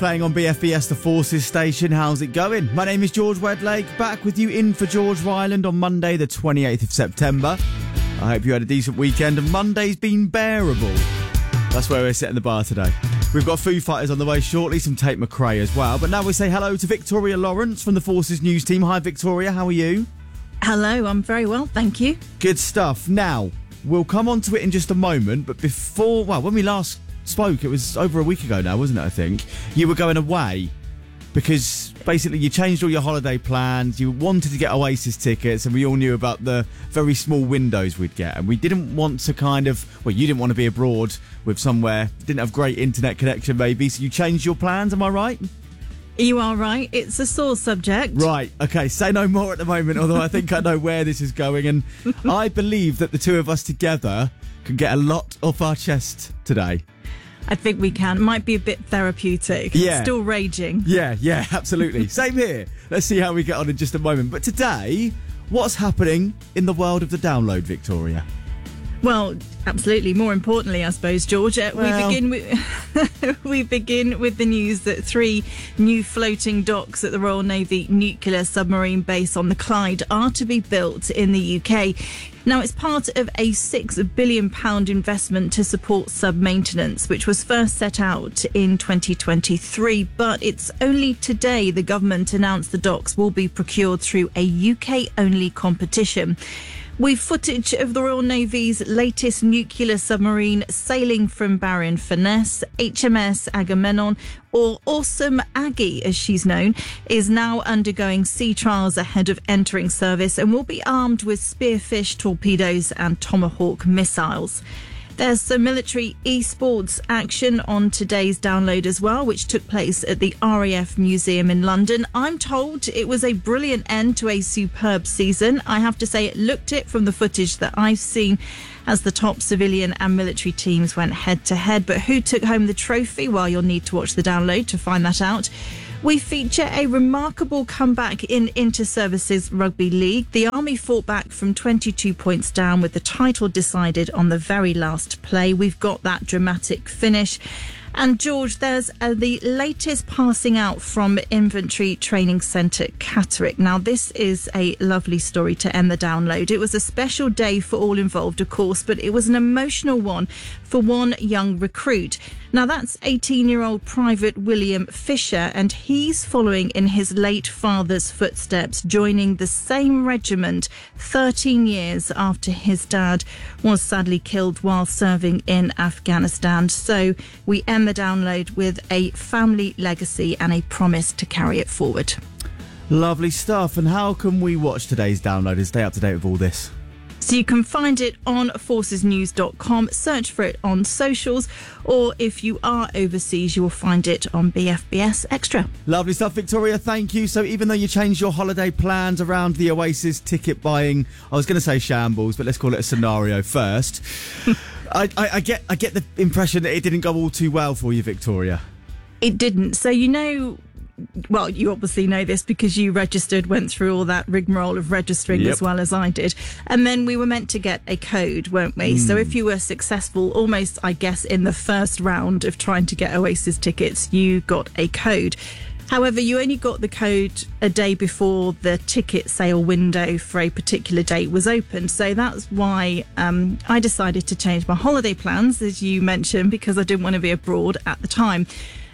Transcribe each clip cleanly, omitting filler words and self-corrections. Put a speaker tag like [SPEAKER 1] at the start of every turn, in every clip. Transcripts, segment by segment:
[SPEAKER 1] playing on BFBS, the Forces station. How's it going? My name is George Wedlake, back with you in for George Ryland on Monday, the 28th of September. I hope you had a decent weekend and Monday's been bearable. That's where we're setting the bar today. We've got Foo Fighters on the way shortly, some Tate McRae as well. But now we say hello to Victoria Lawrence from the Forces News team. Hi, Victoria. How are you?
[SPEAKER 2] Hello, I'm very well, thank you.
[SPEAKER 1] Good stuff. Now, we'll come on to it in just a moment. But before, when we last spoke, it was over a week ago now, wasn't it, I think? You were going away because basically you changed all your holiday plans. You wanted to get Oasis tickets and we all knew about the very small windows we'd get. And we didn't want to you didn't want to be abroad with somewhere, didn't have great internet connection maybe. So you changed your plans, am I right?
[SPEAKER 2] You are right. It's a sore subject.
[SPEAKER 1] Right. Okay. Say no more at the moment, although I think I know where this is going. And I believe that the two of us together can get a lot off our chest today.
[SPEAKER 2] I think we can. It might be a bit therapeutic.
[SPEAKER 1] Yeah.
[SPEAKER 2] Still raging.
[SPEAKER 1] Yeah, absolutely. Same here. Let's see how we get on in just a moment. But today, what's happening in the world of the download, Victoria?
[SPEAKER 2] Well, absolutely. More importantly, I suppose, George, we begin with the news that 3 new floating docks at the Royal Navy nuclear submarine base on the Clyde are to be built in the UK. Now, it's part of a £6 billion investment to support sub-maintenance, which was first set out in 2023. But it's only today the government announced the docks will be procured through a UK-only competition. We've footage of the Royal Navy's latest nuclear submarine sailing from Barrow-in-Furness. HMS Agamemnon, or Awesome Aggie as she's known, is now undergoing sea trials ahead of entering service and will be armed with Spearfish torpedoes and Tomahawk missiles. There's some military esports action on today's download as well, which took place at the RAF Museum in London. I'm told it was a brilliant end to a superb season. I have to say it looked it from the footage that I've seen as the top civilian and military teams went head to head. But who took home the trophy? Well, you'll need to watch the download to find that out. We feature a remarkable comeback in Inter-Services Rugby League. The Army fought back from 22 points down with the title decided on the very last play. We've got that dramatic finish. And George, there's the latest passing out from Infantry Training Centre Catterick. Now, this is a lovely story to end the download. It was a special day for all involved, of course, but it was an emotional one for one young recruit. Now, that's 18-year-old Private William Fisher, and he's following in his late father's footsteps, joining the same regiment 13 years after his dad was sadly killed while serving in Afghanistan. So we end the download with a family legacy and a promise to carry it forward.
[SPEAKER 1] Lovely stuff. And how can we watch today's download and stay up to date with all this?
[SPEAKER 2] So you can find it on forcesnews.com, search for it on socials, or if you are overseas, you will find it on BFBS Extra.
[SPEAKER 1] Lovely stuff, Victoria. Thank you. So even though you changed your holiday plans around the Oasis ticket buying, I was going to say shambles, but let's call it a scenario first. I get the impression that it didn't go all too well for you, Victoria.
[SPEAKER 2] It didn't. So well, you obviously know this because you went through all that rigmarole of registering as well as I did. And then we were meant to get a code, weren't we? So if you were successful, almost, I guess, in the first round of trying to get Oasis tickets, you got a code. However, you only got the code a day before the ticket sale window for a particular date was opened. So that's why I decided to change my holiday plans, as you mentioned, because I didn't want to be abroad at the time.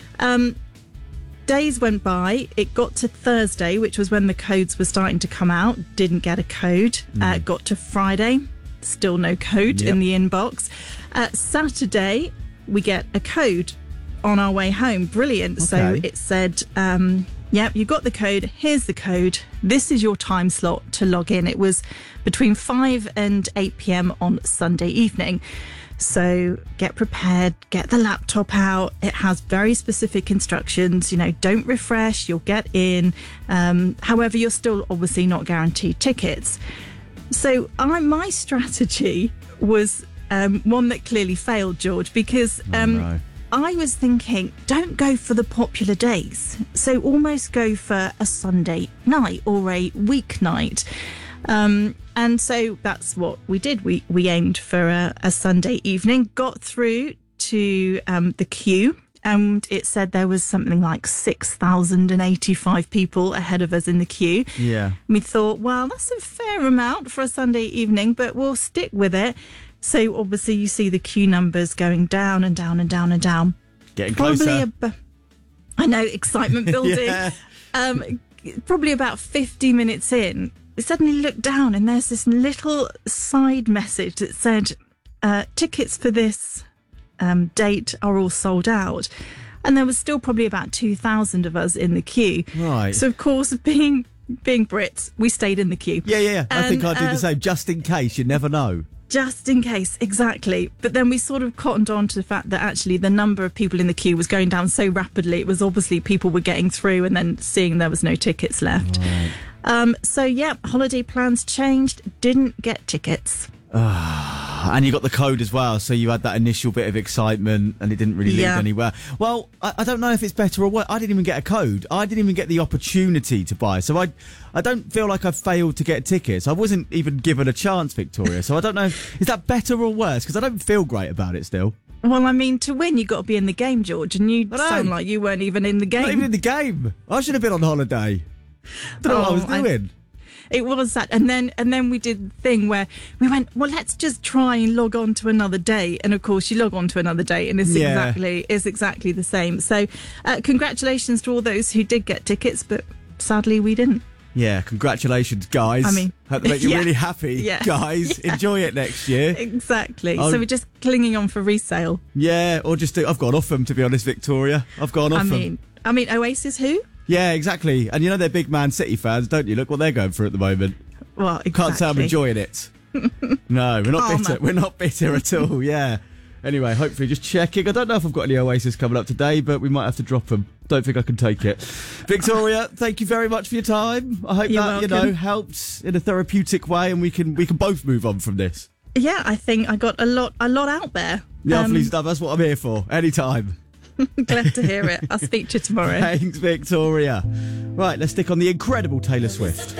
[SPEAKER 2] Days went by. It got to Thursday, which was when the codes were starting to come out. Didn't get a code. Got to Friday. Still no code in the inbox. Saturday, we get a code on our way home. Brilliant. Okay. So it said, you got the code. Here's the code. This is your time slot to log in. It was between 5 and 8 p.m. on Sunday evening. So get prepared, get the laptop out. It has very specific instructions. Don't refresh, you'll get in. However, you're still obviously not guaranteed tickets. So my strategy was one that clearly failed, George, because I was thinking, don't go for the popular days. So almost go for a Sunday night or a weeknight. And so that's what we did. We aimed for a Sunday evening, got through to the queue and it said there was something like 6,085 people ahead of us in the queue.
[SPEAKER 1] Yeah.
[SPEAKER 2] We thought, well, that's a fair amount for a Sunday evening, but we'll stick with it. So obviously you see the queue numbers going down and down and down and down.
[SPEAKER 1] Getting closer.
[SPEAKER 2] I know, excitement building.
[SPEAKER 1] Yeah.
[SPEAKER 2] Probably about 50 minutes in, we suddenly looked down and there's this little side message that said, tickets for this date are all sold out. And there was still probably about 2,000 of us in the queue.
[SPEAKER 1] Right.
[SPEAKER 2] So, of course, being Brits, we stayed in the queue.
[SPEAKER 1] Yeah. I think I'd do the same, just in case. You never know.
[SPEAKER 2] Just in case, exactly. But then we sort of cottoned on to the fact that actually the number of people in the queue was going down so rapidly. It was obviously people were getting through and then seeing there was no tickets left.
[SPEAKER 1] Right.
[SPEAKER 2] So, yeah, holiday plans changed. Didn't get tickets.
[SPEAKER 1] And you got the code as well, so you had that initial bit of excitement and it didn't really lead anywhere. Well, I don't know if it's better or what. I didn't even get a code. I didn't even get the opportunity to buy. So I don't feel like I failed to get tickets. I wasn't even given a chance, Victoria. So I don't know. Is that better or worse? Because I don't feel great about it still.
[SPEAKER 2] Well, I mean, to win, you've got to be in the game, George. And you sound like you weren't even in the game.
[SPEAKER 1] Not even in the game. I should have been on holiday. Don't know what I was doing.
[SPEAKER 2] It was that, and then we did the thing where we went, well, let's just try and log on to another day, and of course you log on to another day, and it's exactly the same. So, congratulations to all those who did get tickets, but sadly we didn't.
[SPEAKER 1] Yeah, congratulations, guys. I mean, hope they make you really happy, guys. Yeah. Enjoy it next year.
[SPEAKER 2] Exactly. So we're just clinging on for resale.
[SPEAKER 1] Yeah, or just I've gone off them, to be honest, Victoria. I've gone off them.
[SPEAKER 2] I mean, Oasis who?
[SPEAKER 1] Yeah, exactly. And you know they're big Man City fans, don't you? Look what they're going through at the moment.
[SPEAKER 2] Well, exactly.
[SPEAKER 1] Can't say I'm enjoying it. No, we're not bitter. We're not bitter at all, yeah. Anyway, hopefully just checking. I don't know if I've got any Oasis coming up today, but we might have to drop them. Don't think I can take it. Victoria, thank you very much for your time. I hope that, welcome. Helps in a therapeutic way and we can both move on from this.
[SPEAKER 2] Yeah, I think I got a lot out there.
[SPEAKER 1] Lovely stuff. That's what I'm here for. Anytime.
[SPEAKER 2] Glad to hear it. I'll speak to you tomorrow.
[SPEAKER 1] Thanks, Victoria. Right, let's stick on the incredible Taylor Swift.